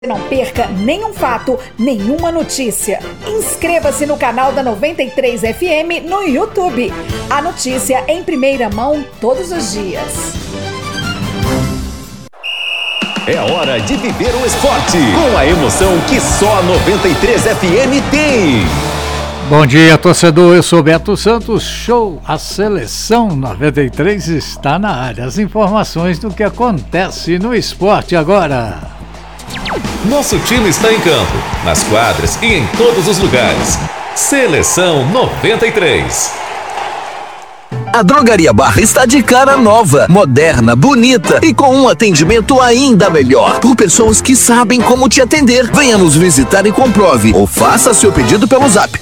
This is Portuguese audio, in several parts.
Não perca nenhum fato, nenhuma notícia. Inscreva-se no canal da 93 FM no YouTube. A notícia em primeira mão todos os dias. É hora de viver o esporte com a emoção que só a 93 FM tem. Bom dia, torcedor. Eu sou Beto Santos. Show! A Seleção 93 está na área. As informações do que acontece no esporte agora. Nosso time está em campo, nas quadras e em todos os lugares. Seleção 93. A Drogaria Barra está de cara nova, moderna, bonita e com um atendimento ainda melhor. Por pessoas que sabem como te atender. Venha nos visitar e comprove. Ou faça seu pedido pelo zap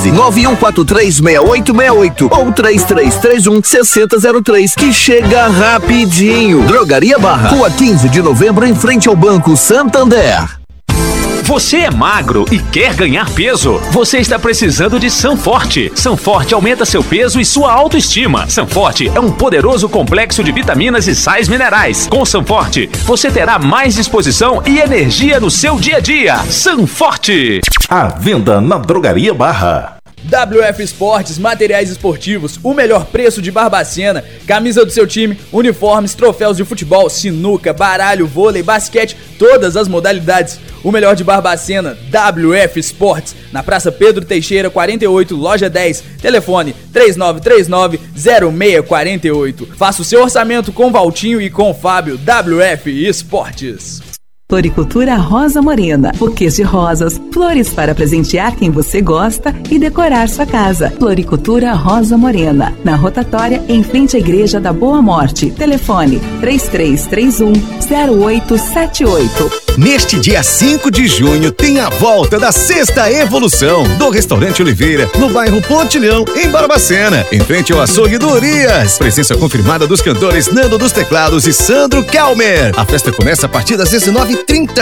991436868 ou 3331-6003, que chega rapidinho. Drogaria Barra, Rua 15 de Novembro, em frente ao Banco Santander. Você é magro e quer ganhar peso? Você está precisando de Sanforte. Sanforte aumenta seu peso e sua autoestima. Sanforte é um poderoso complexo de vitaminas e sais minerais. Com Sanforte, você terá mais disposição e energia no seu dia a dia. Sanforte! À venda na Drogaria Barra. WF Esportes, materiais esportivos, o melhor preço de Barbacena, camisa do seu time, uniformes, troféus de futebol, sinuca, baralho, vôlei, basquete, todas as modalidades. O melhor de Barbacena, WF Esportes, na Praça Pedro Teixeira, 48, loja 10, telefone 3939-0648. Faça o seu orçamento com Valtinho e com Fábio. WF Esportes. Floricultura Rosa Morena, buquês de rosas, flores para presentear quem você gosta e decorar sua casa. Floricultura Rosa Morena, na rotatória em frente à Igreja da Boa Morte. Telefone 3331-0878. Neste dia 5 de junho tem a volta da Sexta Evolução do Restaurante Oliveira, no bairro Pontilhão, em Barbacena, em frente ao açougue do Urias. Presença confirmada dos cantores Nando dos Teclados e Sandro Kelmer. A festa começa a partir das 19h30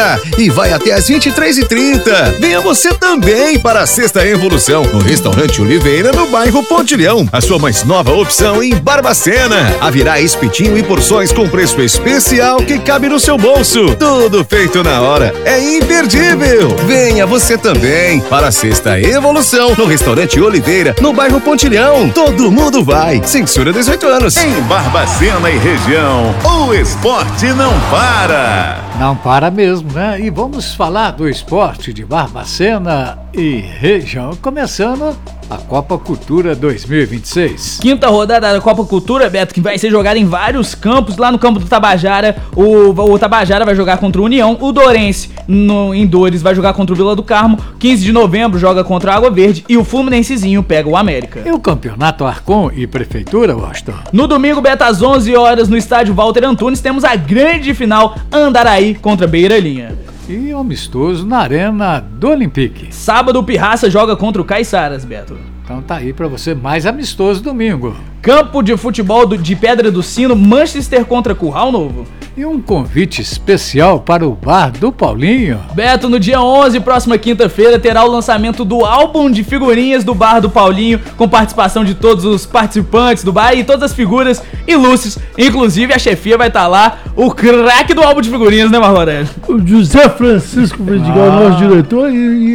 e vai até às 23h30. Venha você também para a Sexta Evolução no Restaurante Oliveira, no bairro Pontilhão, a sua mais nova opção em Barbacena. Haverá espetinho e porções com preço especial que cabe no seu bolso. Tudo feito na hora, é imperdível. Venha você também para a Sexta Evolução no Restaurante Oliveira, no bairro Pontilhão. Todo mundo vai, censura 18 anos. Em Barbacena e região, o esporte não para. Não para mesmo, né? E vamos falar do esporte de Barbacena e região, começando a Copa Cultura 2026. Quinta rodada da Copa Cultura, Beto, que vai ser jogada em vários campos. Lá no campo do Tabajara, o Tabajara vai jogar contra o União, o Dourense em Dores vai jogar contra o Vila do Carmo, 15 de novembro joga contra a Água Verde e o Fluminensezinho pega o América. E o campeonato Arcon e Prefeitura, Washington? No domingo, Beto, às 11 horas, no estádio Walter Antunes, temos a grande final Andaraí contra Beira Linha. E amistoso na Arena do Olympique. Sábado, o Pirraça joga contra o Caiçaras, Beto. Então tá aí pra você, mais amistoso domingo. Campo de futebol de Pedra do Sino, Manchester contra Curral Novo. E um convite especial para o Bar do Paulinho. Beto, no dia 11, próxima quinta-feira, terá o lançamento do álbum de figurinhas do Bar do Paulinho, com participação de todos os participantes do bar e todas as figuras ilustres. Inclusive, a chefia vai estar lá, o craque do álbum de figurinhas, né, Marlon Aurélio? O José Francisco Vidigal, nosso diretor,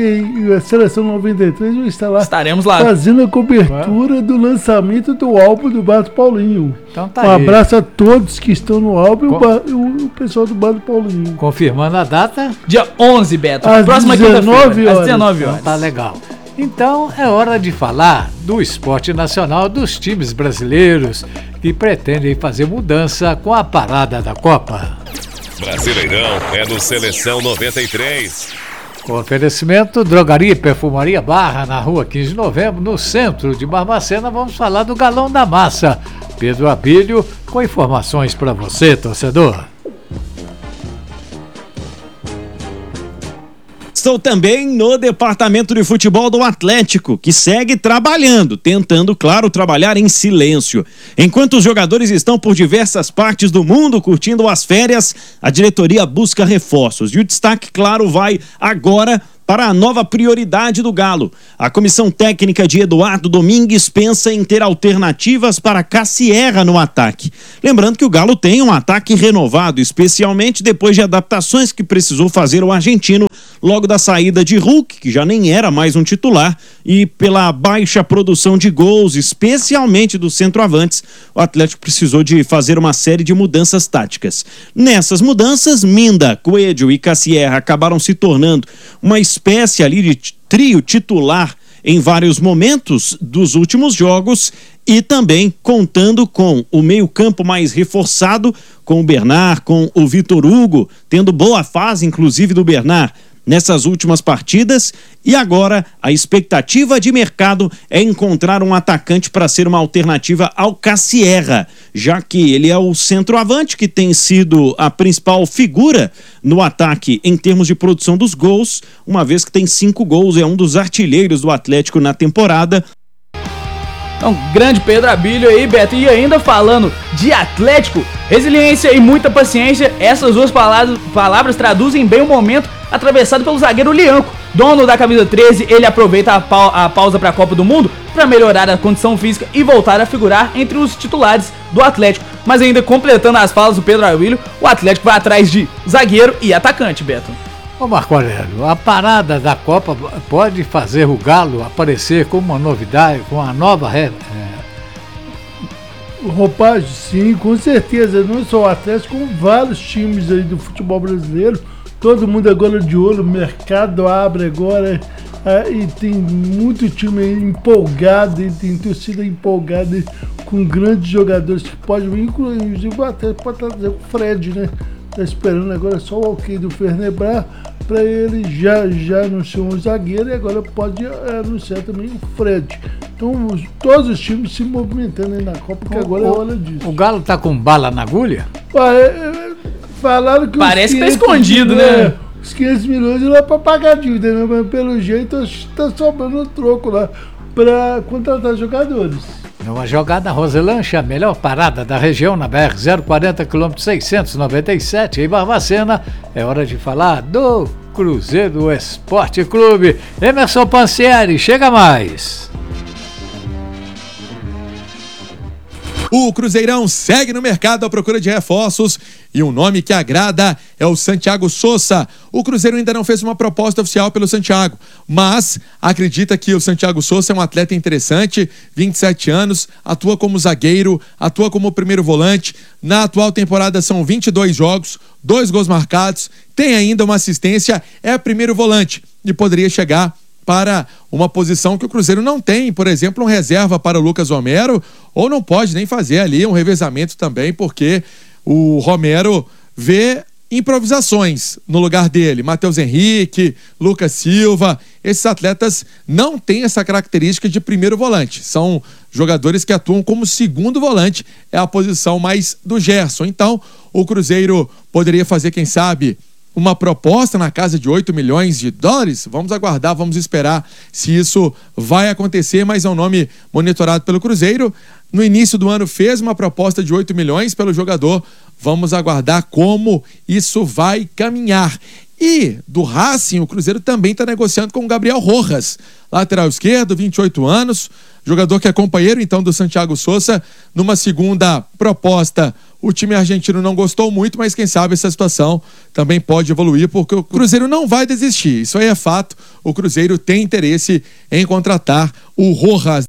e a Seleção 93 vai estar lá. Estaremos lá. Fazendo a cobertura do lançamento do álbum do Bar do Paulinho. Então tá um aí. Abraço a todos que estão no álbum e o pessoal do Bar do Paulinho. Confirmando a data. Dia 11, Beto. Às próxima 19 quinta-feira. horas. Às 19 horas. Então tá legal. Então é hora de falar do esporte nacional, dos times brasileiros que pretendem fazer mudança com a parada da Copa. Brasileirão é no Seleção 93. Com oferecimento Drogaria e Perfumaria Barra, na rua 15 de novembro, no centro de Barbacena. Vamos falar do Galão da Massa. Pedro Abílio com informações para você, torcedor. Estou também no departamento de futebol do Atlético, que segue trabalhando, tentando, claro, trabalhar em silêncio. Enquanto os jogadores estão por diversas partes do mundo curtindo as férias, a diretoria busca reforços. E o destaque, claro, vai agora para a nova prioridade do Galo. A comissão técnica de Eduardo Domingues pensa em ter alternativas para Cassierra no ataque. Lembrando que o Galo tem um ataque renovado, especialmente depois de adaptações que precisou fazer o argentino logo da saída de Hulk, que já nem era mais um titular, e pela baixa produção de gols, especialmente dos centroavantes, o Atlético precisou de fazer uma série de mudanças táticas. Nessas mudanças, Minda, Coelho e Cassierra acabaram se tornando uma espécie ali de trio titular em vários momentos dos últimos jogos e também contando com o meio-campo mais reforçado, com o Bernard, com o Vitor Hugo, tendo boa fase, inclusive, do Bernard nessas últimas partidas, e agora a expectativa de mercado é encontrar um atacante para ser uma alternativa ao Cassierra, já que ele é o centroavante que tem sido a principal figura no ataque em termos de produção dos gols, uma vez que tem 5 gols, é um dos artilheiros do Atlético na temporada. Então, grande Pedro Abílio aí, Beto. E ainda falando de Atlético, resiliência e muita paciência, essas duas palavras traduzem bem o momento atravessado pelo zagueiro Lianco. Dono da camisa 13, ele aproveita a pausa para a Copa do Mundo para melhorar a condição física e voltar a figurar entre os titulares do Atlético. Mas ainda completando as falas do Pedro Abílio, o Atlético vai atrás de zagueiro e atacante, Beto. Ô Marco Aurélio, a parada da Copa pode fazer o Galo aparecer como uma novidade, com uma nova roupagem? Sim, com certeza. Não só o Atlético, como vários times aí do futebol brasileiro. Todo mundo agora de olho, o mercado abre agora e tem muito time aí empolgado, e tem torcida empolgada com grandes jogadores que pode vir, inclusive o Atlético pode trazer o Fred, né? Tá esperando agora só o ok do Fernebras para ele já anunciou um zagueiro e agora pode anunciar também o Fred. Então todos os times se movimentando aí na Copa, porque agora é hora disso. O Galo tá com bala na agulha? Falaram que parece que tá escondido, né? Os 500 milhões não é para pagar dívida, né? Mas pelo jeito tá sobrando troco lá para contratar jogadores. Numa jogada Roselanche, a melhor parada da região na BR 040 km 697 em Barbacena, é hora de falar do Cruzeiro Esporte Clube. Emerson Pansieri, chega mais. O Cruzeirão segue no mercado à procura de reforços e um nome que agrada é o Santiago Sousa. O Cruzeiro ainda não fez uma proposta oficial pelo Santiago, mas acredita que o Santiago Sousa é um atleta interessante, 27 anos, atua como zagueiro, atua como primeiro volante. Na atual temporada são 22 jogos, 2 gols marcados, tem ainda uma assistência, é primeiro volante e poderia chegar para uma posição que o Cruzeiro não tem, por exemplo, um reserva para o Lucas Romero, ou não pode nem fazer ali um revezamento também, porque o Romero vê improvisações no lugar dele. Matheus Henrique, Lucas Silva, esses atletas não têm essa característica de primeiro volante, são jogadores que atuam como segundo volante, é a posição mais do Gerson. Então, o Cruzeiro poderia fazer, quem sabe, uma proposta na casa de 8 milhões de dólares. Vamos aguardar, vamos esperar se isso vai acontecer, mas é um nome monitorado pelo Cruzeiro. No início do ano fez uma proposta de 8 milhões pelo jogador. Vamos aguardar como isso vai caminhar. E do Racing, o Cruzeiro também está negociando com o Gabriel Rojas, lateral esquerdo, 28 anos, jogador que é companheiro então do Santiago Sousa. Numa segunda proposta, o time argentino não gostou muito, mas quem sabe essa situação também pode evoluir, porque o Cruzeiro não vai desistir, isso aí é fato. O Cruzeiro tem interesse em contratar o Rojas.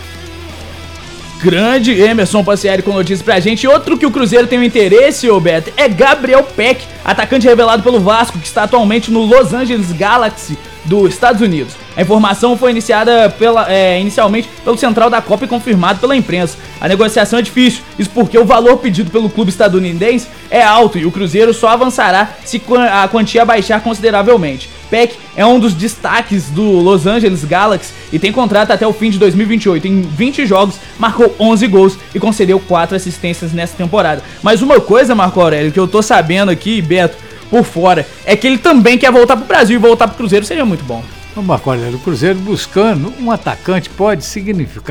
Grande Emerson Pansieri com notícias pra gente. Outro que o Cruzeiro tem um interesse, Beto, é Gabriel Peck, atacante revelado pelo Vasco, que está atualmente no Los Angeles Galaxy dos Estados Unidos. A informação foi iniciada inicialmente pelo Central da Copa e confirmado pela imprensa. A negociação é difícil, isso porque o valor pedido pelo clube estadunidense é alto e o Cruzeiro só avançará se a quantia baixar consideravelmente. Peck é um dos destaques do Los Angeles Galaxy e tem contrato até o fim de 2028. Em 20 jogos, marcou 11 gols e concedeu 4 assistências nessa temporada. Mas uma coisa, Marco Aurélio, que eu tô sabendo aqui, Beto, por fora, é que ele também quer voltar pro Brasil, e voltar pro Cruzeiro seria muito bom. O Marco Aurélio, o Cruzeiro buscando um atacante pode significar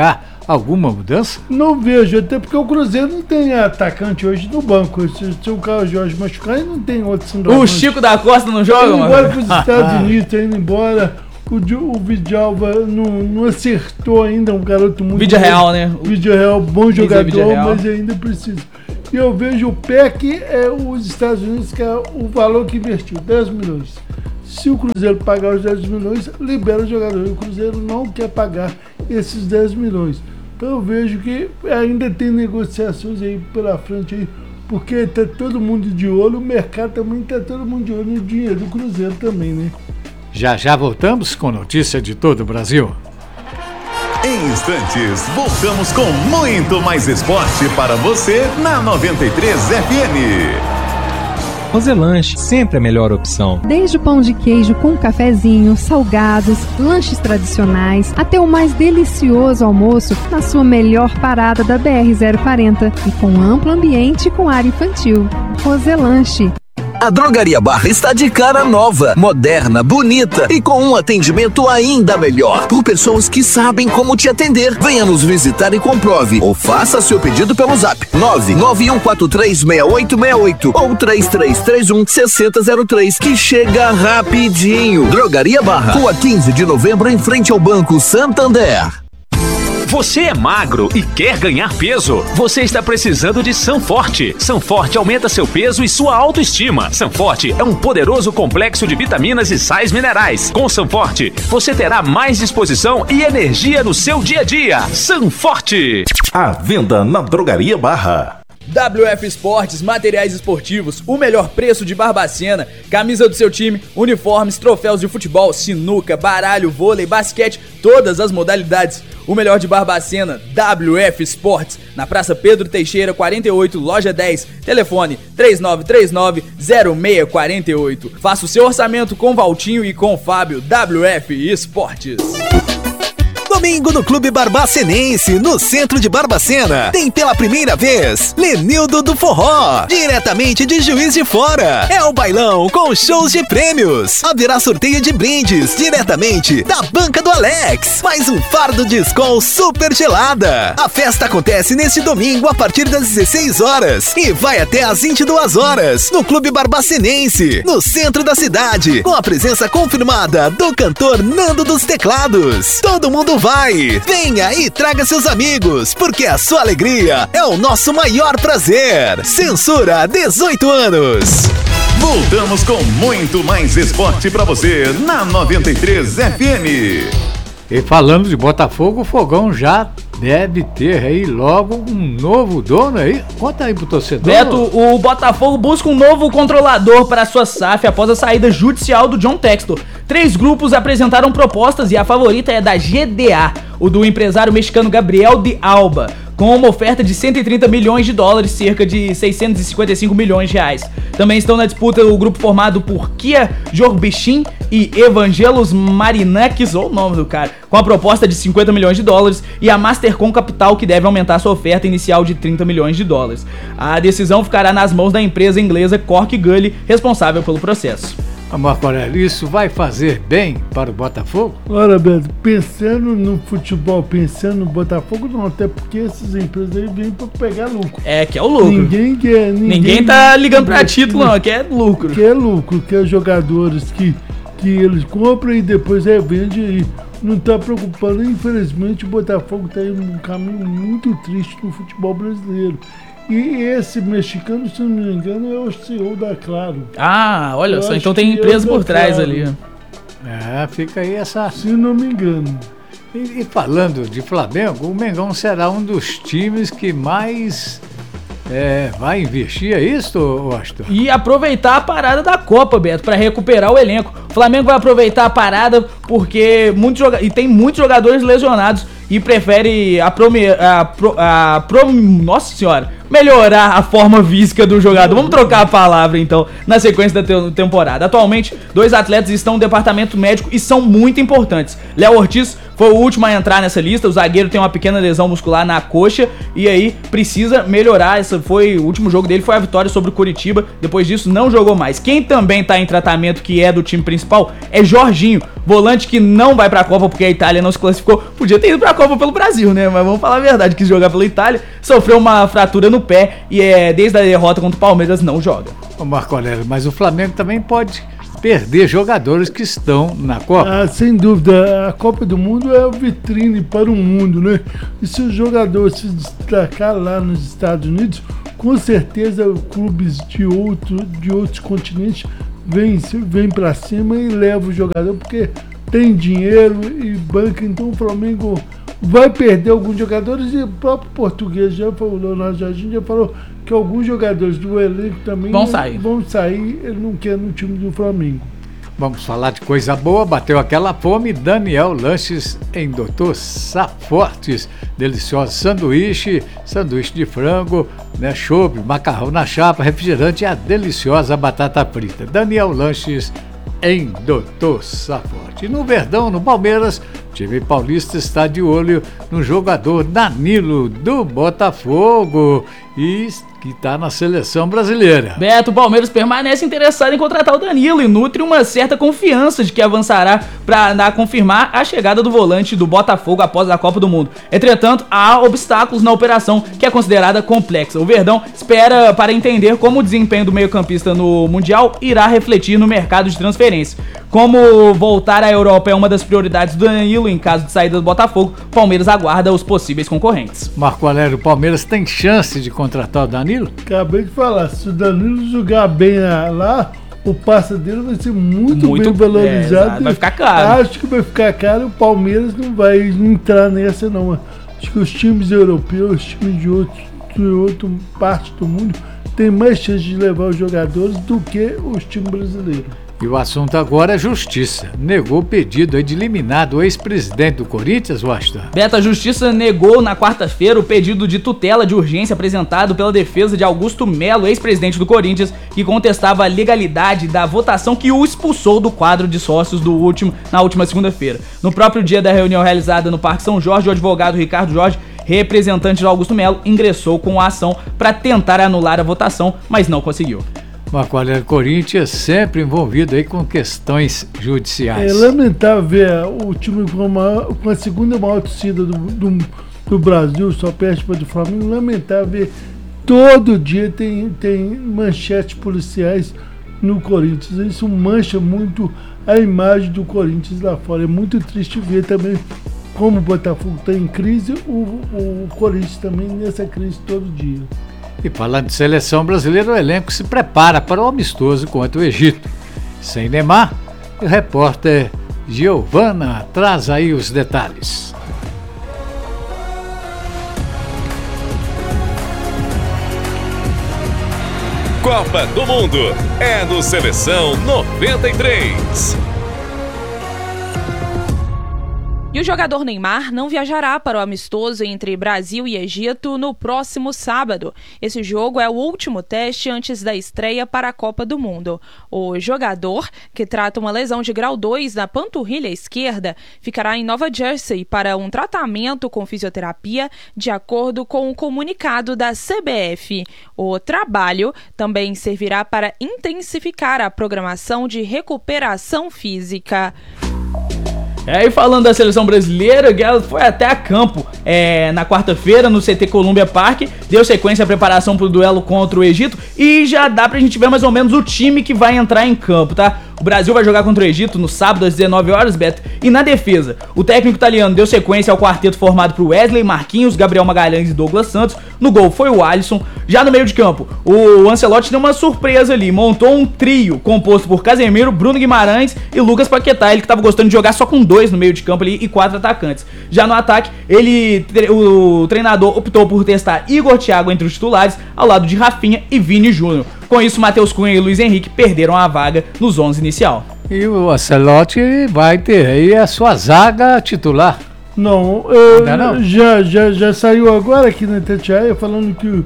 alguma mudança? Não vejo, até porque o Cruzeiro não tem atacante hoje no banco. Se o Carlos Jorge machucar, ele não tem outro centroavante. O Chico da Costa não joga, mano? Ele embora para os Estados Unidos, tá indo embora. O Vidalva não acertou ainda, um garoto muito... Vídeo real, né? Vídeo real, bom jogador, mas ainda precisa. E eu vejo o PEC, os Estados Unidos, que é o valor que investiu, 10 milhões. Se o Cruzeiro pagar os 10 milhões, libera o jogador. E o Cruzeiro não quer pagar esses 10 milhões. Então eu vejo que ainda tem negociações aí pela frente, aí, porque tá todo mundo de olho, o mercado também tá todo mundo de olho no dinheiro do Cruzeiro também, né? Já voltamos com notícia de todo o Brasil. Em instantes, voltamos com muito mais esporte para você na 93 FM. Roselanche, sempre a melhor opção. Desde o pão de queijo com cafezinho, salgados, lanches tradicionais, até o mais delicioso almoço na sua melhor parada da BR-040 e com amplo ambiente com área infantil. Roselanche. A Drogaria Barra está de cara nova, moderna, bonita e com um atendimento ainda melhor. Por pessoas que sabem como te atender. Venha nos visitar e comprove. Ou faça seu pedido pelo zap 991436868 ou 3331-6003, que chega rapidinho. Drogaria Barra, Rua 15 de Novembro, em frente ao Banco Santander. Você é magro e quer ganhar peso? Você está precisando de Sanforte. Sanforte aumenta seu peso e sua autoestima. Sanforte é um poderoso complexo de vitaminas e sais minerais. Com Sanforte, você terá mais disposição e energia no seu dia a dia. Sanforte. À venda na Drogaria Barra. WF Esportes, materiais esportivos, o melhor preço de Barbacena, camisa do seu time, uniformes, troféus de futebol, sinuca, baralho, vôlei, basquete, todas as modalidades. O melhor de Barbacena, WF Esportes, na Praça Pedro Teixeira, 48, loja 10, telefone 3939-0648. Faça o seu orçamento com Valtinho e com Fábio. WF Esportes. Domingo no Clube Barbacenense, no centro de Barbacena, tem pela primeira vez Lenildo do Forró, diretamente de Juiz de Fora. É o bailão com shows de prêmios. Haverá sorteio de brindes diretamente da banca do Alex. Mais um fardo de Skol super gelada. A festa acontece neste domingo a partir das 16 horas e vai até às 22 horas no Clube Barbacenense, no centro da cidade, com a presença confirmada do cantor Nando dos Teclados. Todo mundo vai! Venha e traga seus amigos, porque a sua alegria é o nosso maior prazer. Censura 18 anos. Voltamos com muito mais esporte pra você na 93 FM. E falando de Botafogo, o Fogão já deve ter aí logo um novo dono aí. Conta aí pro torcedor. Beto, o Botafogo busca um novo controlador para sua SAF após a saída judicial do John Textor. 3 grupos apresentaram propostas e a favorita é da GDA, o do empresário mexicano Gabriel de Alba, com uma oferta de 130 milhões de dólares, cerca de 655 milhões de reais. Também estão na disputa o grupo formado por Kia Jorbichin e Evangelos Marinakis, ou o nome do cara, com a proposta de 50 milhões de dólares, e a Mastercom Capital, que deve aumentar sua oferta inicial de 30 milhões de dólares. A decisão ficará nas mãos da empresa inglesa Cork Gully, responsável pelo processo. Marco Aurélio, isso vai fazer bem para o Botafogo? Olha, Beto, pensando no futebol, pensando no Botafogo, não, até porque essas empresas aí vêm para pegar lucro. É, que é o lucro. Ninguém tá ligando para título, não, quer lucro. Quer lucro, quer jogadores que eles compram e depois revendem e não tá preocupando. Infelizmente, o Botafogo tá em um caminho muito triste no futebol brasileiro. E esse mexicano, se não me engano, é o CEO da Claro. Ah, olha só, então tem empresa por trás ali. É, fica aí essa... Se não me engano. E falando de Flamengo, o Mengão será um dos times que mais vai investir, é isso, Washington? E aproveitar a parada da Copa, Beto, para recuperar o elenco. O Flamengo vai aproveitar a parada porque tem muitos jogadores lesionados e prefere nossa senhora, melhorar a forma física do jogador. Vamos trocar a palavra, então, na sequência da temporada. Atualmente, 2 atletas estão no departamento médico e são muito importantes. Léo Ortiz foi o último a entrar nessa lista. O zagueiro tem uma pequena lesão muscular na coxa e aí precisa melhorar. O último jogo dele foi a vitória sobre o Coritiba. Depois disso, não jogou mais. Quem também tá em tratamento, que é do time principal, é Jorginho, volante que não vai pra Copa porque a Itália não se classificou. Podia ter ido pra Copa pelo Brasil, né? Mas vamos falar a verdade, quis jogar pela Itália. Sofreu uma fratura no pé e desde a derrota contra o Palmeiras não joga. Ô Marco Aurélio, mas o Flamengo também pode perder jogadores que estão na Copa. Sem dúvida, a Copa do Mundo é a vitrine para o mundo, né? E se o jogador se destacar lá nos Estados Unidos, com certeza clubes de outros continentes vêm para cima e levam o jogador, porque tem dinheiro e banca. Então o Flamengo vai perder alguns jogadores, e o próprio português já falou, o Leonardo Jardim já falou que alguns jogadores do elenco também vão sair, ele não quer no time do Flamengo. Vamos falar de coisa boa, bateu aquela fome. Daniel Lanches em Doutor Safortes, delicioso sanduíche de frango, né, chopp, macarrão na chapa, refrigerante e a deliciosa batata frita. Daniel Lanches em Doutor Saforte. E no Verdão, no Palmeiras, o time paulista está de olho no jogador Danilo do Botafogo e que está na seleção brasileira. Beto, o Palmeiras permanece interessado em contratar o Danilo e nutre uma certa confiança de que avançará para confirmar a chegada do volante do Botafogo após a Copa do Mundo. Entretanto, há obstáculos na operação que é considerada complexa. O Verdão espera para entender como o desempenho do meio-campista no Mundial irá refletir no mercado de transferência. Como voltar à Europa é uma das prioridades do Danilo em caso de saída do Botafogo, o Palmeiras aguarda os possíveis concorrentes. Marco Aurélio, o Palmeiras tem chance de contratar o Danilo? Acabei de falar, se o Danilo jogar bem lá, o passe dele vai ser muito bem valorizado. Vai ficar caro. Acho que vai ficar caro e o Palmeiras não vai entrar nessa não. Acho que os times europeus, os times de outra parte do mundo, têm mais chance de levar os jogadores do que os times brasileiros. E o assunto agora é justiça. Negou o pedido de liminar do ex-presidente do Corinthians, Washington. Beto, a justiça negou na quarta-feira o pedido de tutela de urgência apresentado pela defesa de Augusto Melo, ex-presidente do Corinthians, que contestava a legalidade da votação que o expulsou do quadro de sócios na última segunda-feira. No próprio dia da reunião realizada no Parque São Jorge, o advogado Ricardo Jorge, representante de Augusto Melo, ingressou com a ação para tentar anular a votação, mas não conseguiu. Marco Aurélio, Corinthians sempre envolvido aí com questões judiciais. É lamentável ver o time com a segunda maior torcida do Brasil, só perde para o Flamengo. Lamentável ver todo dia tem manchetes policiais no Corinthians. Isso mancha muito a imagem do Corinthians lá fora. É muito triste ver também como o Botafogo está em crise, o Corinthians também nessa crise todo dia. E falando de seleção brasileira, o elenco se prepara para o amistoso contra o Egito. Sem Neymar, o repórter Giovana traz aí os detalhes. Copa do Mundo é no Seleção 93. E o jogador Neymar não viajará para o amistoso entre Brasil e Egito no próximo sábado. Esse jogo é o último teste antes da estreia para a Copa do Mundo. O jogador, que trata uma lesão de grau 2 na panturrilha esquerda, ficará em Nova Jersey para um tratamento com fisioterapia, de acordo com o comunicado da CBF. O trabalho também servirá para intensificar a programação de recuperação física. E falando da seleção brasileira, ela foi até a campo na quarta-feira no CT Columbia Park, deu sequência à preparação para o duelo contra o Egito e já dá pra gente ver mais ou menos o time que vai entrar em campo, tá? O Brasil vai jogar contra o Egito no sábado às 19 horas, Beto. E na defesa, o técnico italiano deu sequência ao quarteto formado por Wesley, Marquinhos, Gabriel Magalhães e Douglas Santos. No gol foi o Alisson. Já no meio de campo, o Ancelotti deu uma surpresa ali, montou um trio composto por Casemiro, Bruno Guimarães e Lucas Paquetá. Ele que tava gostando de jogar só com 2 no meio de campo ali e 4 atacantes. Já no ataque, o treinador optou por testar Igor Thiago entre os titulares, ao lado de Rafinha e Vini Júnior. Com isso, Matheus Cunha e Luiz Henrique perderam a vaga nos 11 inicial. E o Ancelotti vai ter aí a sua zaga titular. Não, já saiu agora aqui na Itatiaia falando que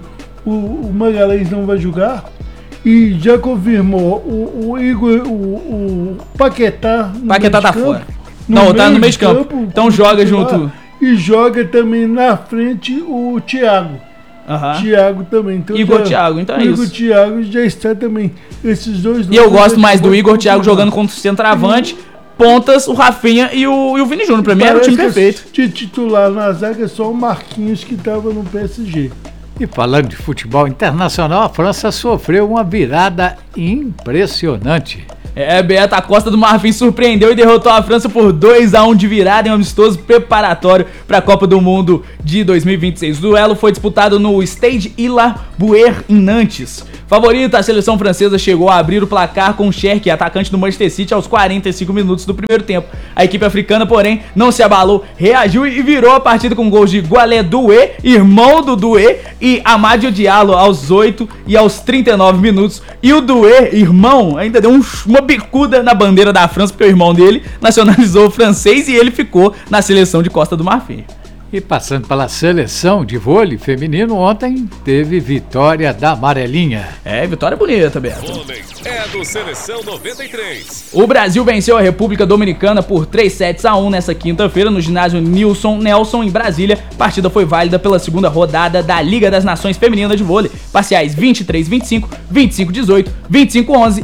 o Magalhães não vai jogar. E já confirmou o Igor, o Paquetá. Paquetá tá fora. Não, tá no meio de campo. Então joga junto. E joga também na frente o Thiago. Thiago também. Então Igor Thiago, então é isso. Igor Thiago já está também. Esses dois. E eu gosto mais do Igor Thiago jogando contra o centroavante. Pontas, o Rafinha e o Vini Júnior. Pra mim era o time perfeito. De titular na zaga só o Marquinhos que tava no PSG. E falando de futebol internacional, a França sofreu uma virada impressionante. Beto, a Costa do Marfim surpreendeu e derrotou a França por 2-1 de virada em um amistoso preparatório para a Copa do Mundo de 2026. O duelo foi disputado no Stade Ila Bouer, em Nantes. Favorita, a seleção francesa chegou a abrir o placar com o Cherki, atacante do Manchester City, aos 45 minutos do primeiro tempo. A equipe africana, porém, não se abalou, reagiu e virou a partida com gols de Gualé Doué, irmão do Doué, e Amadio Diallo aos 8 e aos 39 minutos. E o Doué, irmão, ainda deu uma bicuda na bandeira da França, porque o irmão dele nacionalizou o francês e ele ficou na seleção de Costa do Marfim. E passando pela seleção de vôlei feminino, ontem teve vitória da Amarelinha. Vitória bonita, Beto. Vôlei é do Seleção 93. O Brasil venceu a República Dominicana por 3-1 nessa quinta-feira no ginásio Nilson Nelson, em Brasília. A partida foi válida pela segunda rodada da Liga das Nações Feminina de Vôlei. Parciais 23-25, 25-18, 25-11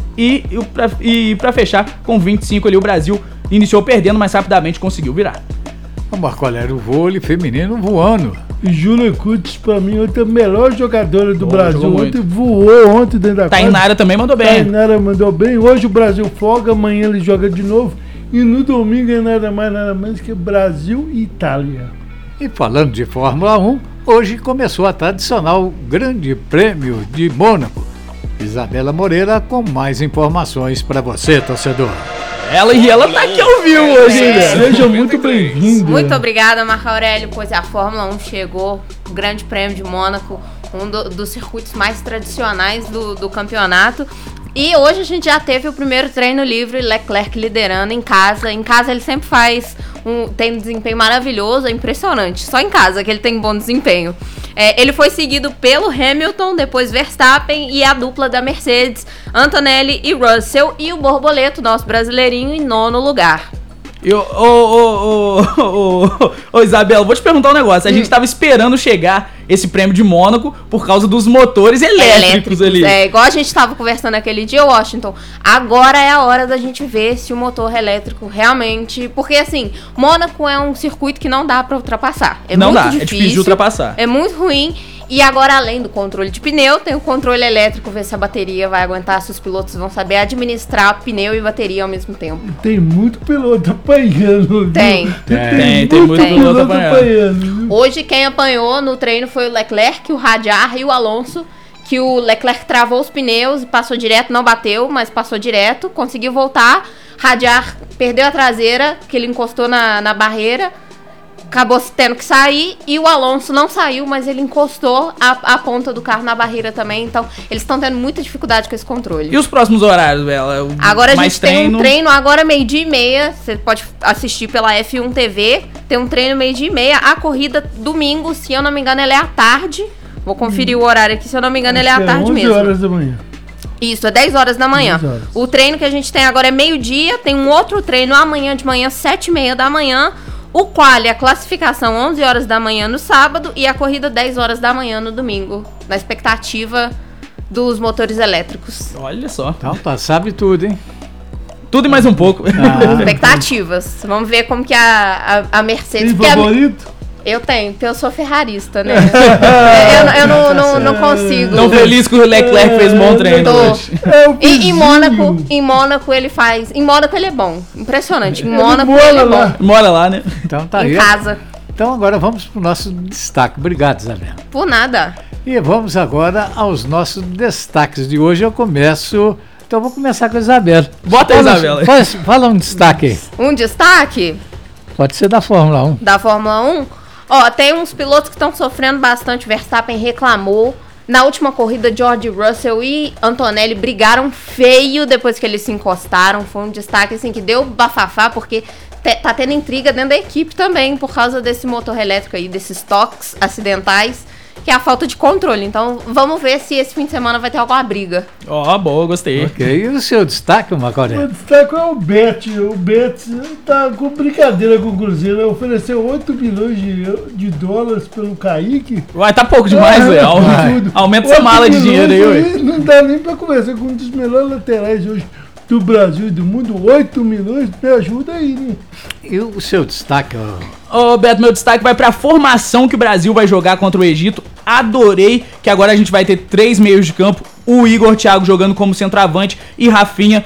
e pra fechar com 25 ali o Brasil iniciou perdendo, mas rapidamente conseguiu virar. Marco Aurélio, o vôlei feminino voando. E Júlia Cutis, pra mim, ontem é a melhor jogadora do Brasil. Ontem voou dentro da Tainara também mandou bem. Tainara mandou bem. Hoje o Brasil folga, amanhã ele joga de novo. E no domingo é nada mais, nada menos que Brasil e Itália. E falando de Fórmula 1, hoje começou a tradicional Grande Prêmio de Mônaco. Isabela Moreira com mais informações para você, torcedor. Ela tá aqui ao vivo hoje, né? Seja muito bem-vindo. Muito obrigada, Marco Aurélio, pois a Fórmula 1 chegou, o Grande Prêmio de Mônaco, um dos circuitos mais tradicionais do campeonato. E hoje a gente já teve o primeiro treino livre, Leclerc liderando em casa. Em casa ele sempre tem um desempenho maravilhoso, é impressionante. Só em casa que ele tem bom desempenho. Ele foi seguido pelo Hamilton, depois Verstappen e a dupla da Mercedes, Antonelli e Russell, e o Borboleto, nosso brasileirinho, em 9º lugar. Isabela, vou te perguntar um negócio. A gente tava esperando chegar esse prêmio de Mônaco por causa dos motores elétricos ali. Igual a gente tava conversando aquele dia, Washington. Agora é a hora da gente ver se o motor elétrico realmente... Porque, assim, Mônaco é um circuito que não dá pra ultrapassar. É difícil de ultrapassar. É muito ruim. E agora, além do controle de pneu, tem o controle elétrico, ver se a bateria vai aguentar, se os pilotos vão saber administrar pneu e bateria ao mesmo tempo. Tem muito piloto apanhando. Tem muito piloto apanhando. Hoje quem apanhou no treino foi o Leclerc, o Hadjar e o Alonso, que o Leclerc travou os pneus e passou direto, não bateu, mas passou direto, conseguiu voltar. Hadjar perdeu a traseira, que ele encostou na barreira, acabou tendo que sair, e o Alonso não saiu, mas ele encostou a ponta do carro na barreira também, então eles estão tendo muita dificuldade com esse controle. E os próximos horários, Bela? Agora a gente tem um treino, agora 12:30, você pode assistir pela F1 TV, tem um treino 12:30, a corrida domingo, se eu não me engano, ela é à tarde, vou conferir o horário aqui, se eu não me engano, ela é à tarde mesmo. 11 horas da manhã. Isso, é 10 horas da manhã. O treino que a gente tem agora é 12:00, tem um outro treino amanhã de manhã, 7:30 da manhã, o quali, a classificação 11 horas da manhã no sábado e a corrida 10 horas da manhã no domingo, na expectativa dos motores elétricos. Olha só. Então, sabe tudo, hein? Tudo e mais um pouco. Expectativas. Vamos ver como que a Mercedes... Tem favorito? Eu tenho, porque eu sou ferrarista, né? eu não consigo. Tão feliz que o Leclerc fez um bom treino hoje. E em Mônaco ele faz... Em Mônaco ele é bom. Impressionante. Em Mônaco ele é bom. Mora lá, né? Então tá aí. Em casa. Então agora vamos pro nosso destaque. Obrigado, Isabela. Por nada. E vamos agora aos nossos destaques de hoje. Eu começo... Então vou começar com a Isabela. Bota a Isabela. Fala um destaque aí. Um destaque? Pode ser da Fórmula 1. Da Fórmula 1? Ó, tem uns pilotos que estão sofrendo bastante. Verstappen reclamou. Na última corrida, George Russell e Antonelli brigaram feio depois que eles se encostaram. Foi um destaque assim que deu bafafá, porque tá tendo intriga dentro da equipe também, por causa desse motor elétrico aí, desses toques acidentais que é a falta de controle. Então, vamos ver se esse fim de semana vai ter alguma briga. Ó, boa, gostei. Ok, e o seu destaque, Macaulay? O destaque é o Bet. O Bet tá com brincadeira com o Cruzeiro. Ofereceu 8 milhões de dólares pelo Kaique. Vai, tá pouco demais, Léo. Aumenta essa mala de dinheiro aí, ué. Não dá nem pra conversar com um dos melhores laterais hoje do Brasil e do mundo. 8 milhões, me ajuda aí, né? E o seu destaque, Ô, Beto, meu destaque vai pra formação que o Brasil vai jogar contra o Egito. Adorei que agora a gente vai ter 3 meios de campo. O Igor Thiago jogando como centroavante e Rafinha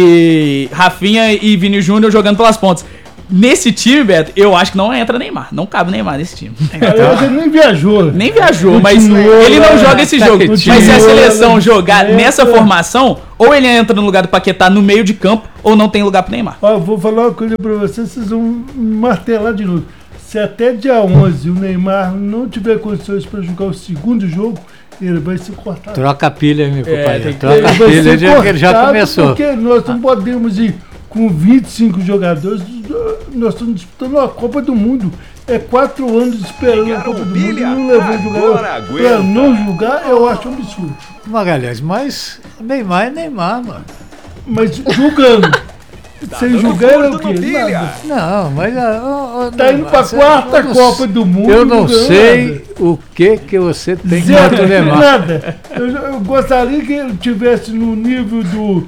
e Vini Júnior jogando pelas pontas. Nesse time, Beto, eu acho que não entra Neymar. Não cabe Neymar nesse time. Ele nem viajou. Nem viajou, mas ele não joga esse jogo. Mas se a seleção jogar nessa formação, ou ele entra no lugar do Paquetá no meio de campo, ou não tem lugar pro Neymar. Ó, vou falar uma coisa pra vocês vão martelar de novo. Se até dia 11 o Neymar não tiver condições pra jogar o segundo jogo, ele vai ser cortado. Troca a pilha, meu companheiro. Troca a pilha, ele já começou. Porque nós não podemos ir com 25 jogadores, nós estamos disputando a Copa do Mundo. É 4 anos esperando a Copa do Mundo e não levou jogador pra não jogar, eu acho um absurdo. Magalhães, mas Neymar é Neymar, mano. Mas jogando. Sem jogar é o quê? Nada. Não, mas... tá indo pra quarta Copa do Mundo. Eu não sei o que você tem contra o Neymar. Nada. Eu gostaria que ele estivesse no nível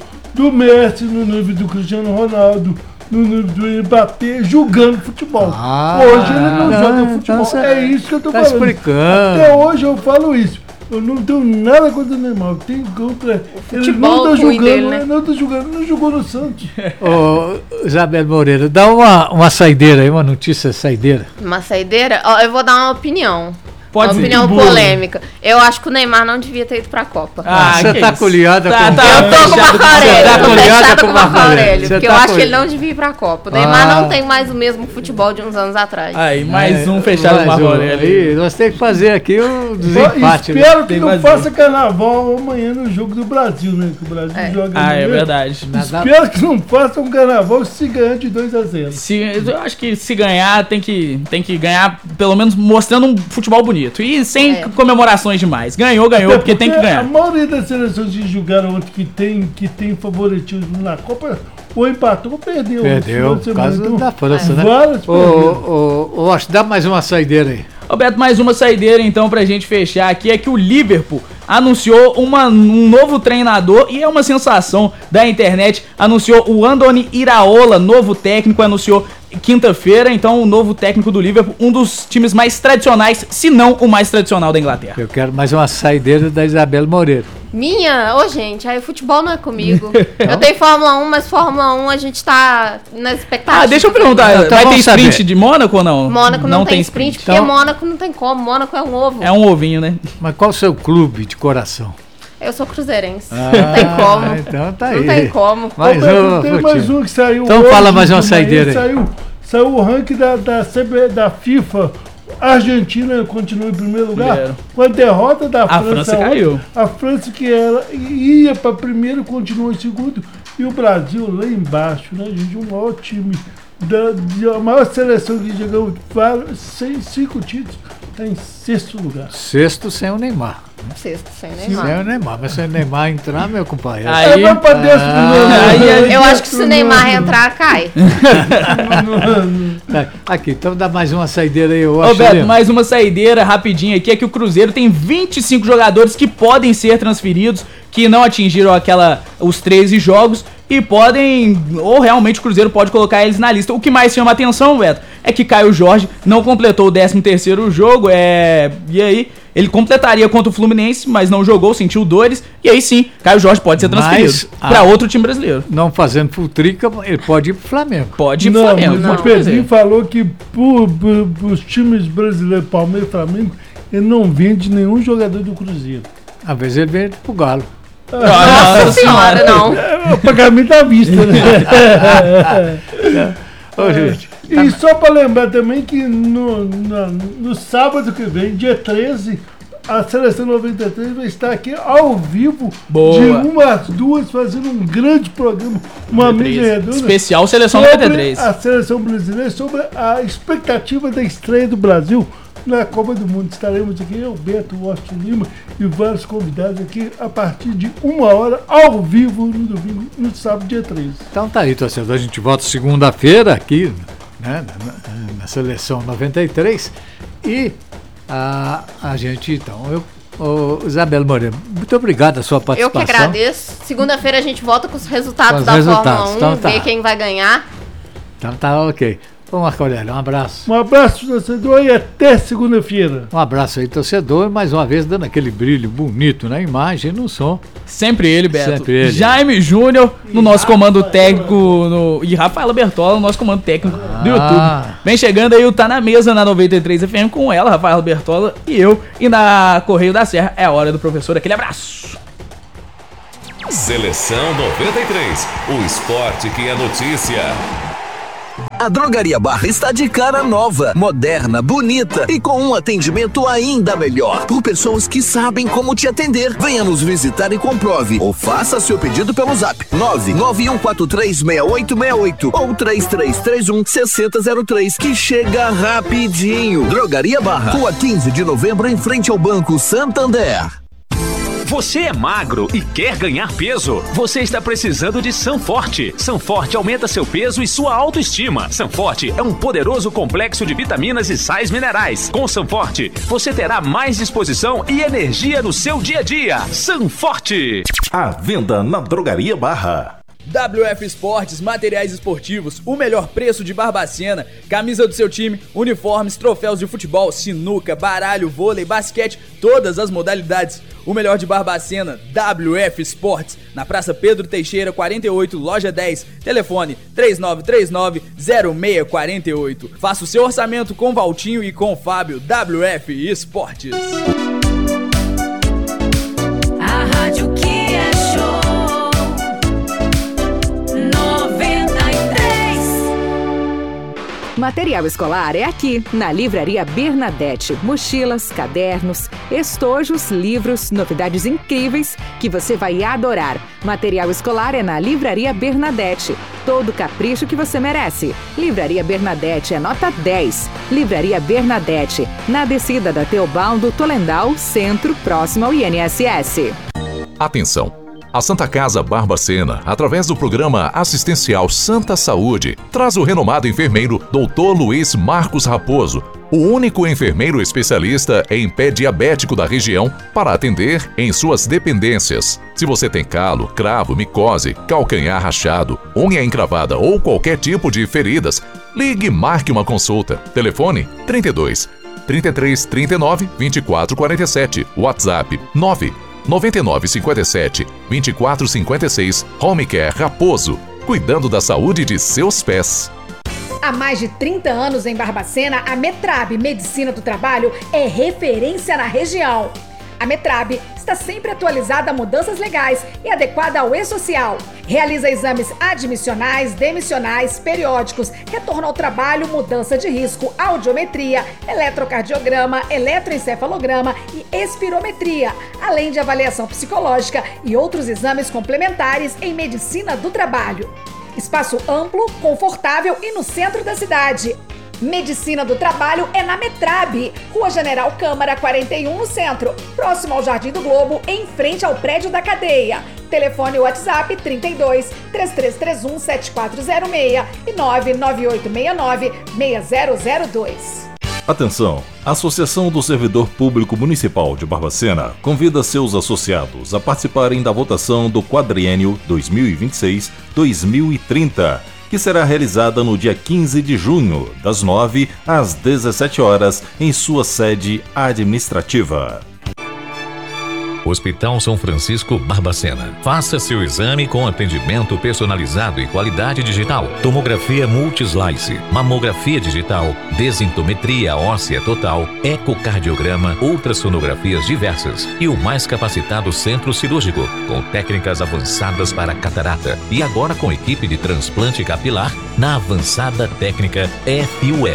do Messi, no nível do Cristiano Ronaldo, no nível do Mbappé, jogando futebol. Hoje ele não joga futebol. Então é isso que eu tô falando. Explicando. Até hoje eu falo isso. Eu não tenho nada contra o Neymar. Eu tenho contra. Ele não tá jogando, dele, né? Não jogou no Santos. Ô, Isabel Moreira, dá uma saideira aí, uma notícia saideira. Uma saideira? Ó, eu vou dar uma opinião. Pode uma opinião polêmica. Eu acho que o Neymar não devia ter ido pra Copa. Você tá coliada com o Eu tô com o Marco Aurélio. Tá coliada com o Marco Aurélio. Porque eu acho que ele não não devia ir pra Copa. O Neymar não tem mais o mesmo futebol de uns anos atrás. Aí, mais um fechado com o Marco Aurélio. Nós temos que fazer aqui o desempate. Espero que não faça carnaval amanhã no jogo do Brasil, né? Que o Brasil joga amanhã. É verdade. Espero que não faça um carnaval se ganhar de 2-0. Eu acho que se ganhar, tem que ganhar, pelo menos mostrando um futebol bonito. E sem comemorações demais. Ganhou, porque tem que ganhar. A maioria das seleções que jogaram ontem que tem favoritismo na Copa, ou empatou ou perdeu. Perdeu, por causa da França, né? Várias acho que dá mais uma saideira aí. Roberto, mais uma saideira então pra gente fechar aqui, é que o Liverpool anunciou um novo treinador e é uma sensação da internet, anunciou o Andoni Iraola, novo técnico, anunciou quinta-feira, então o novo técnico do Liverpool, um dos times mais tradicionais, se não o mais tradicional da Inglaterra. Eu quero mais uma saideira da Isabel Moreira. Minha? Gente, aí futebol não é comigo. Eu tenho Fórmula 1, mas Fórmula 1 a gente tá na expectativa. Deixa eu perguntar, então, vai ter sprint de Mônaco ou não? Mônaco não tem sprint, porque Mônaco não tem como, Mônaco é um ovo. É um ovinho, né? Mas qual o seu clube de coração? Eu sou cruzeirense, não tem como. Então tá aí. Não tem como. Tem mais um que saiu. Então hoje, fala mais uma saideira aí. Saiu o ranking da FIFA. A Argentina continua em primeiro lugar. Com a derrota da França. A França caiu. A França que ia para primeiro continua em segundo. E o Brasil lá embaixo, né, gente? O maior time, a maior seleção que jogou 5 títulos, está em 6º lugar. 6º sem o Neymar. Sexto, sem Neymar. Sem o Neymar, mas se o Neymar entrar, meu companheiro. Aí, eu acho que se o Neymar entrar, cai. Aqui, então dá mais uma saideira aí. Roberto, mais uma saideira rapidinho aqui, é que o Cruzeiro tem 25 jogadores que podem ser transferidos, que não atingiram os 13 jogos e podem, ou realmente o Cruzeiro pode colocar eles na lista. O que mais chama a atenção, Beto, é que Caio Jorge não completou o 13º jogo, e aí ele completaria contra o Fluminense, mas não jogou, sentiu dores, e aí sim, Caio Jorge pode ser transferido para outro time brasileiro. Não fazendo futrica, ele pode ir pro Flamengo. Pode ir pro Flamengo. O Pedrinho falou que os times brasileiros, Palmeiras e Flamengo, ele não vende nenhum jogador do Cruzeiro. Às vezes ele vende pro Galo. Nossa senhora, não. É o pagamento à vista, né? Gente, e só para lembrar também que no sábado que vem, dia 13, a Seleção 93 vai estar aqui ao vivo, de 1 às 2, fazendo um grande programa, uma mesa redonda. Especial Seleção 93. A Seleção Brasileira, sobre a expectativa da estreia do Brasil na Copa do Mundo. Estaremos aqui, eu, Beto, Washington Lima e vários convidados aqui a partir de 1h ao vivo no domingo, no sábado, dia 3. Então tá aí, torcedor. A gente volta segunda-feira aqui, né, na Seleção 93. E a gente, então, Isabela Moreira, muito obrigado a sua participação. Eu que agradeço. Segunda-feira a gente volta com os resultados da Fórmula 1, então, ver quem vai ganhar. Então tá ok. Ô Marco Aurélio, um abraço. Um abraço, torcedor, e até segunda-feira. Um abraço aí, torcedor, mais uma vez dando aquele brilho bonito na imagem e no som. Sempre ele, Beto. Sempre ele. Jaime Júnior no nosso comando técnico e Rafaela Bertola no nosso comando técnico do YouTube. Vem chegando aí o Tá Na Mesa na 93 FM com ela, Rafaela Bertola e eu. E na Correio da Serra é a hora do professor. Aquele abraço. Seleção 93, o esporte que é notícia. A Drogaria Barra está de cara nova, moderna, bonita e com um atendimento ainda melhor. Por pessoas que sabem como te atender. Venha nos visitar e comprove. Ou faça seu pedido pelo zap 991436868 ou 3331-6003, que chega rapidinho. Drogaria Barra, Rua 15 de Novembro, em frente ao Banco Santander. Você é magro e quer ganhar peso? Você está precisando de Sanforte. Sanforte aumenta seu peso e sua autoestima. Sanforte é um poderoso complexo de vitaminas e sais minerais. Com Sanforte, você terá mais disposição e energia no seu dia a dia. Sanforte! À venda na Drogaria Barra. WF Esportes, materiais esportivos, o melhor preço de Barbacena, camisa do seu time, uniformes, troféus de futebol, sinuca, baralho, vôlei, basquete, todas as modalidades. O melhor de Barbacena, WF Esportes, na Praça Pedro Teixeira, 48, loja 10, telefone 3939-0648. Faça o seu orçamento com Valtinho e com Fábio. WF Esportes. A rádio que é show. Material escolar é aqui, na Livraria Bernadette. Mochilas, cadernos, estojos, livros, novidades incríveis que você vai adorar. Material escolar é na Livraria Bernadette. Todo o capricho que você merece. Livraria Bernadette é nota 10. Livraria Bernadette, na descida da Teobaldo Tolendal, centro, próximo ao INSS. Atenção! A Santa Casa Barbacena, através do programa assistencial Santa Saúde, traz o renomado enfermeiro Dr. Luiz Marcos Raposo, o único enfermeiro especialista em pé diabético da região, para atender em suas dependências. Se você tem calo, cravo, micose, calcanhar rachado, unha encravada ou qualquer tipo de feridas, ligue e marque uma consulta. Telefone 32 33 39 24 47, WhatsApp 9957-2456, Home Care Raposo, cuidando da saúde de seus pés. Há mais de 30 anos em Barbacena, a Metrab Medicina do Trabalho é referência na região. A Metrab está sempre atualizada a mudanças legais e adequada ao e-social. Realiza exames admissionais, demissionais, periódicos, retorno ao trabalho, mudança de risco, audiometria, eletrocardiograma, eletroencefalograma e espirometria, além de avaliação psicológica e outros exames complementares em medicina do trabalho. Espaço amplo, confortável e no centro da cidade. Medicina do Trabalho é na Metrab, Rua General Câmara 41, no centro, próximo ao Jardim do Globo, em frente ao prédio da cadeia. Telefone WhatsApp 32 3331 7406 e 99869 6002. Atenção! A Associação do Servidor Público Municipal de Barbacena convida seus associados a participarem da votação do quadriênio 2026-2030, que será realizada no dia 15 de junho, das 9 às 17 horas, em sua sede administrativa. Hospital São Francisco Barbacena. Faça seu exame com atendimento personalizado e qualidade digital. Tomografia multislice, mamografia digital, desintometria óssea total, ecocardiograma, ultrassonografias diversas e o mais capacitado centro cirúrgico, com técnicas avançadas para catarata. E agora com equipe de transplante capilar na avançada técnica FUE.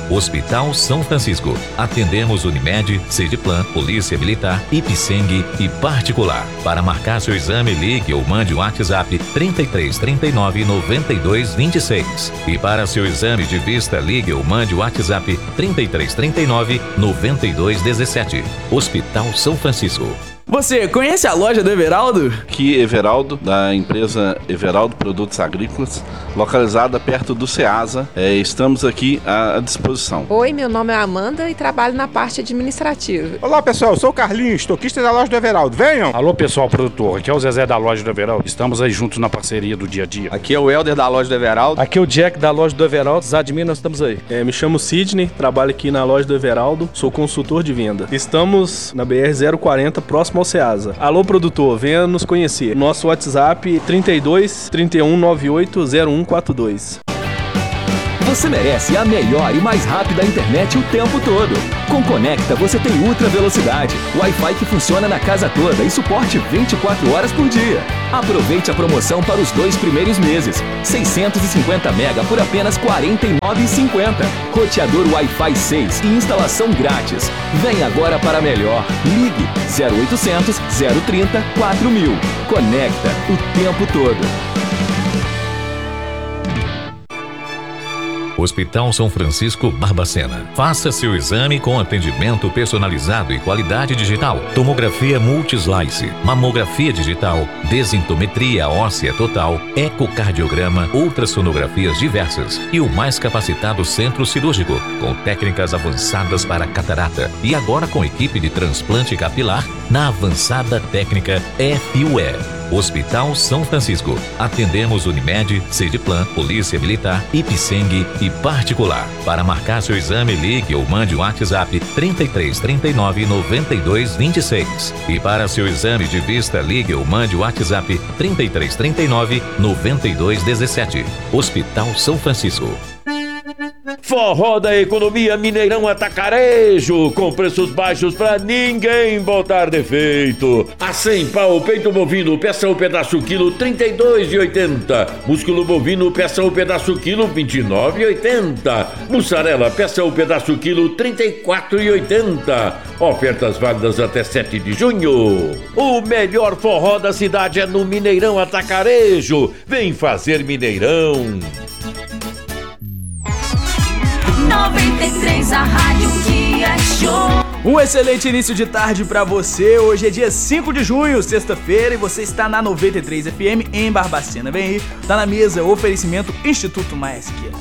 Hospital São Francisco. Atendemos Unimed, Sediplan, Polícia Militar, Ipseng e particular. Para marcar seu exame, ligue ou mande o WhatsApp 33 39 92 26. E para seu exame de vista, ligue ou mande o WhatsApp 33 39 92 17. Hospital São Francisco. Você conhece a loja do Everaldo? Aqui, Everaldo, da empresa Everaldo Produtos Agrícolas, localizada perto do Ceasa. Estamos aqui à disposição. Oi, meu nome é Amanda e trabalho na parte administrativa. Olá, pessoal, eu sou o Carlinhos, estoquista da loja do Everaldo. Venham! Alô, pessoal produtor, aqui é o Zezé da loja do Everaldo. Estamos aí juntos na parceria do dia a dia. Aqui é o Helder da loja do Everaldo. Aqui é o Jack da loja do Everaldo. Zadmir, nós estamos aí. Me chamo Sidney, trabalho aqui na loja do Everaldo, sou consultor de venda. Estamos na BR-040, próximo ao Ceasa. Alô, produtor, venha nos conhecer. Nosso WhatsApp 32 31 98 0142. Você merece a melhor e mais rápida internet o tempo todo. Com Conecta você tem ultra velocidade, Wi-Fi que funciona na casa toda e suporte 24 horas por dia. Aproveite a promoção para os 2 primeiros meses. 650 mega por apenas R$ 49,50. Roteador Wi-Fi 6 e instalação grátis. Vem agora para melhor. Ligue 0800 030 4000. Conecta o tempo todo. Hospital São Francisco Barbacena. Faça seu exame com atendimento personalizado e qualidade digital. Tomografia multislice, mamografia digital, desintometria óssea total, ecocardiograma, ultrassonografias diversas e o mais capacitado centro cirúrgico, com técnicas avançadas para catarata e agora com equipe de transplante capilar na avançada técnica FUE. Hospital São Francisco. Atendemos Unimed, Sediplan, Polícia Militar, Ipseng e particular. Para marcar seu exame, ligue ou mande o WhatsApp 33 39 92 26. E para seu exame de vista, ligue ou mande o WhatsApp 33 39 92 17. Hospital São Francisco. Forró da Economia Mineirão Atacarejo, com preços baixos pra ninguém botar defeito. A 100 pau, peito bovino, peça o pedaço quilo, R$ 32,80. Músculo bovino, peça o pedaço quilo, R$ 29,80. Mussarela, peça o pedaço quilo, R$ 34,80. Ofertas válidas até 7 de junho. O melhor forró da cidade é no Mineirão Atacarejo. Vem fazer Mineirão. 93, a rádio que é show. Um excelente início de tarde pra você. Hoje é dia 5 de junho, sexta-feira, e você está na 93 FM em Barbacena. Vem aí, tá na mesa, oferecimento Instituto Maia Siqueira.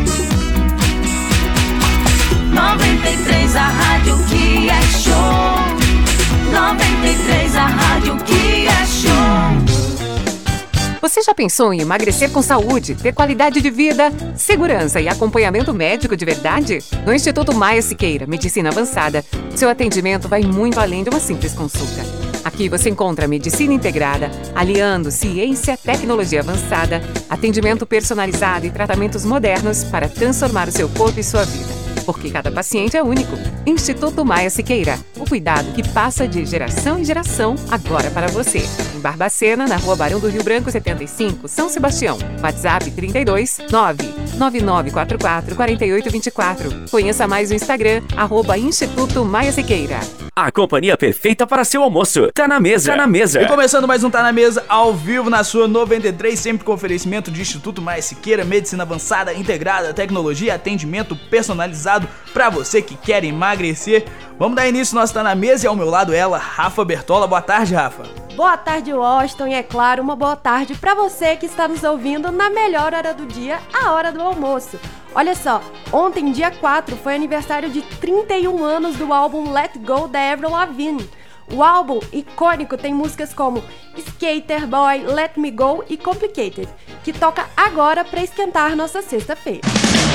93, a rádio que é show. 93, a rádio que é show. Você já pensou em emagrecer com saúde, ter qualidade de vida, segurança e acompanhamento médico de verdade? No Instituto Maia Siqueira, Medicina Avançada, seu atendimento vai muito além de uma simples consulta. Aqui você encontra medicina integrada, aliando ciência, tecnologia avançada, atendimento personalizado e tratamentos modernos para transformar o seu corpo e sua vida. Porque cada paciente é único. Instituto Maia Siqueira, o cuidado que passa de geração em geração, agora para você. Em Barbacena, na Rua Barão do Rio Branco 75, São Sebastião. WhatsApp 32 99944 4824. Conheça mais o Instagram, @Instituto Maia Siqueira. A companhia perfeita para seu almoço. Tá na mesa. Tá na mesa. E começando mais um Tá na Mesa, ao vivo na sua 93, sempre com oferecimento de Instituto Maia Siqueira, medicina avançada, integrada, tecnologia, atendimento personalizado pra você que quer emagrecer. Vamos dar início ao nosso Tá na Mesa, e ao meu lado ela, Rafa Bertola. Boa tarde, Rafa. Boa tarde, Washington, e é claro, uma boa tarde pra você que está nos ouvindo na melhor hora do dia, a hora do almoço. Olha só, ontem, dia 4, foi aniversário de 31 anos do álbum Let Go, da Avril Lavigne. O álbum icônico tem músicas como Skater Boy, Let Me Go e Complicated, que toca agora para esquentar nossa sexta-feira.